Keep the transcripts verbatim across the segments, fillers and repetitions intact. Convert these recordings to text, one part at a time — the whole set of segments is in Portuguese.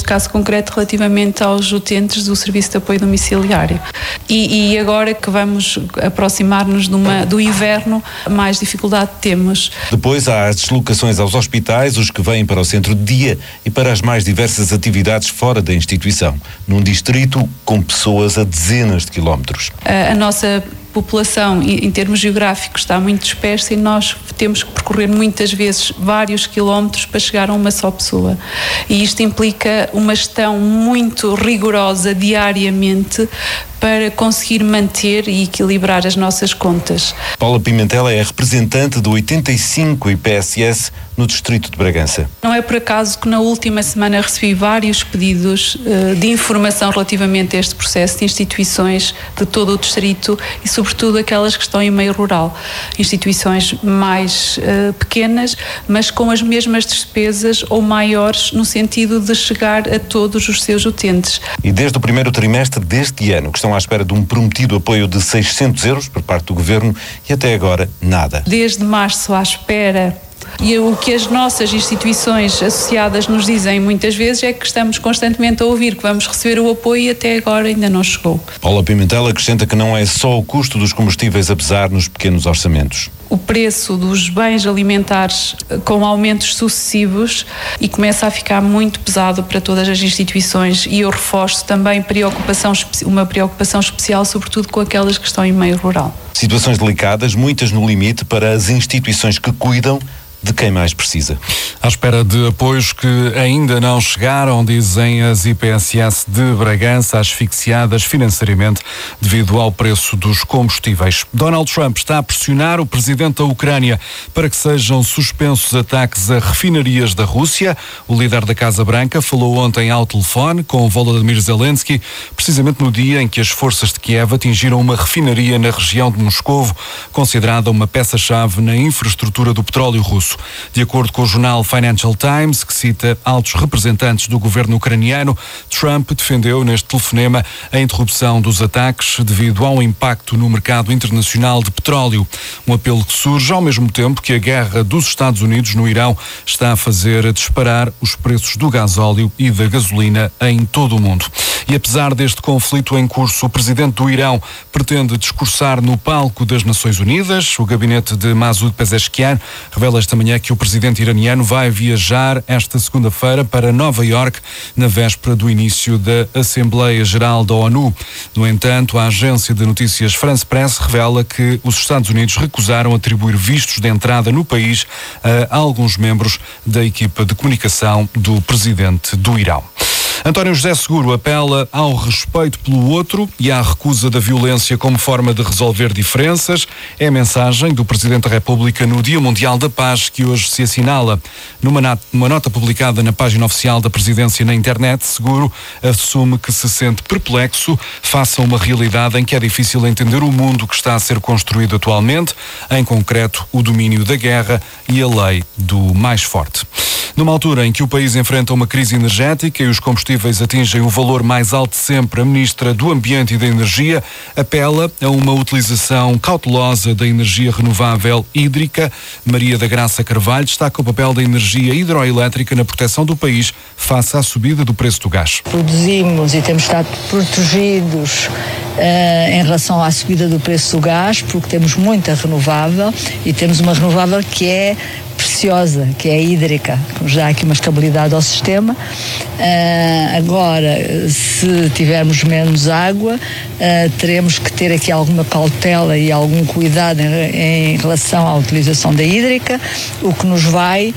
caso concreto relativamente aos utentes do Serviço de Apoio Domiciliário. E, e agora que vamos aproximar-nos de uma, do inverno, mais dificuldade temos. Depois há as deslocações aos hospitais, os que vêm para o centro de dia e para as mais diversas atividades fora da instituição, num distrito com pessoas a dezenas de quilómetros. A, a nossa população, em termos geográficos, está muito dispersa e nós temos que percorrer muitas vezes vários quilómetros para chegar a uma só pessoa. E isto implica uma gestão muito rigorosa diariamente para conseguir manter e equilibrar as nossas contas. Paula Pimentel é a representante do oitenta e cinco I P S S no distrito de Bragança. Não é por acaso que na última semana recebi vários pedidos uh, de informação relativamente a este processo de instituições de todo o distrito e sobretudo aquelas que estão em meio rural. Instituições mais uh, pequenas, mas com as mesmas despesas ou maiores no sentido de chegar a todos os seus utentes. E desde o primeiro trimestre deste ano, que estão à espera de um prometido apoio de seiscentos euros por parte do Governo e até agora nada. Desde março à espera. E o que as nossas instituições associadas nos dizem muitas vezes é que estamos constantemente a ouvir que vamos receber o apoio e até agora ainda não chegou. Paula Pimentel acrescenta que não é só o custo dos combustíveis a pesar nos pequenos orçamentos. O preço dos bens alimentares com aumentos sucessivos e começa a ficar muito pesado para todas as instituições e eu reforço também preocupação, uma preocupação especial, sobretudo com aquelas que estão em meio rural. Situações delicadas, muitas no limite para as instituições que cuidam de quem mais precisa. À espera de apoios que ainda não chegaram, dizem as I P S S de Bragança, asfixiadas financeiramente devido ao preço dos combustíveis. Donald Trump está a pressionar o presidente da Ucrânia para que sejam suspensos ataques a refinarias da Rússia. O líder da Casa Branca falou ontem ao telefone com Volodymyr Zelensky, precisamente no dia em que as forças de Kiev atingiram uma refinaria na região de Moscovo, considerada uma peça-chave na infraestrutura do petróleo russo. De acordo com o jornal Financial Times, que cita altos representantes do governo ucraniano, Trump defendeu neste telefonema a interrupção dos ataques devido ao impacto no mercado internacional de petróleo. Um apelo que surge ao mesmo tempo que a guerra dos Estados Unidos no Irão está a fazer disparar os preços do gasóleo e da gasolina em todo o mundo. E apesar deste conflito em curso, o presidente do Irão pretende discursar no palco das Nações Unidas. O gabinete de Masoud Pezeshkian revela esta manhã que o presidente iraniano vai viajar esta segunda-feira para Nova Iorque, na véspera do início da Assembleia Geral da ONU. No entanto, a agência de notícias France Press revela que os Estados Unidos recusaram atribuir vistos de entrada no país a alguns membros da equipa de comunicação do presidente do Irão. António José Seguro apela ao respeito pelo outro e à recusa da violência como forma de resolver diferenças. É a mensagem do Presidente da República no Dia Mundial da Paz, que hoje se assinala. Numa nota, numa nota publicada na página oficial da Presidência na internet, Seguro assume que se sente perplexo face a uma realidade em que é difícil entender o mundo que está a ser construído atualmente, em concreto o domínio da guerra e a lei do mais forte. Numa altura em que o país enfrenta uma crise energética e os combustíveis atingem o valor mais alto de sempre, a Ministra do Ambiente e da Energia apela a uma utilização cautelosa da energia renovável hídrica. Maria da Graça Carvalho destaca o papel da energia hidroelétrica na proteção do país face à subida do preço do gás. Produzimos e temos estado protegidos uh, em relação à subida do preço do gás, porque temos muita renovável e temos uma renovável que é preciosa, que é hídrica, já há aqui uma estabilidade ao sistema. Uh, agora, se tivermos menos água, uh, teremos que ter aqui alguma cautela e algum cuidado em, em relação à utilização da hídrica, o que nos vai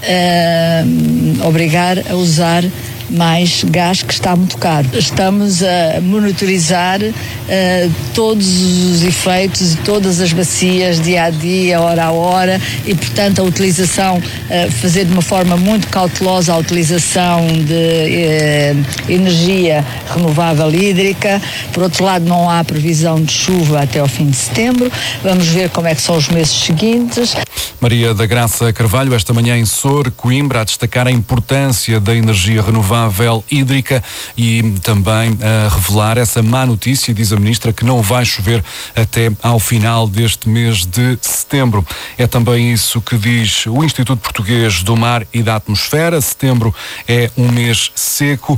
uh, obrigar a usar mais gás, que está muito caro. Estamos a monitorizar uh, todos os efeitos e todas as bacias dia a dia, hora a hora, e portanto a utilização, uh, fazer de uma forma muito cautelosa a utilização de uh, energia renovável hídrica. Por outro lado, não há previsão de chuva até ao fim de setembro. Vamos ver como é que são os meses seguintes. Maria da Graça Carvalho, esta manhã em Sor, Coimbra, a destacar a importância da energia renovável hídrica e também a revelar essa má notícia, diz a Ministra, que não vai chover até ao final deste mês de setembro. É também isso que diz o Instituto Português do Mar e da Atmosfera. Setembro é um mês seco